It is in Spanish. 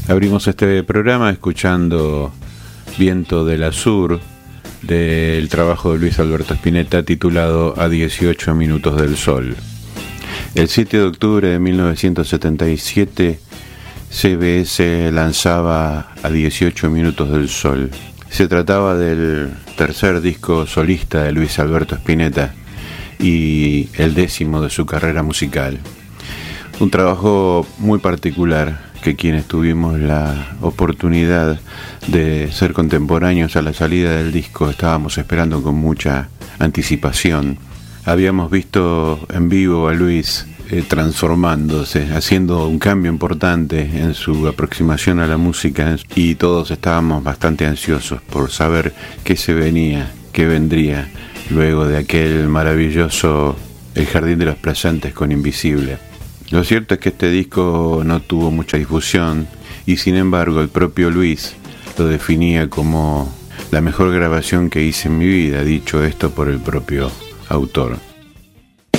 Abrimos este programa escuchando Viento del Azur, del trabajo de Luis Alberto Spinetta titulado A 18 minutos del sol. El 7 de octubre de 1977, CBS lanzaba A 18 minutos del sol. Se trataba del tercer disco solista de Luis Alberto Spinetta y el 10º de su carrera musical. Un trabajo muy particular que quienes tuvimos la oportunidad de ser contemporáneos a la salida del disco estábamos esperando con mucha anticipación. Habíamos visto en vivo a Luis transformándose, haciendo un cambio importante en su aproximación a la música, y todos estábamos bastante ansiosos por saber qué se venía, qué vendría luego de aquel maravilloso El Jardín de los Placentes con Invisible. Lo cierto es que este disco no tuvo mucha difusión y sin embargo el propio Luis lo definía como la mejor grabación que hice en mi vida, dicho esto por el propio autor.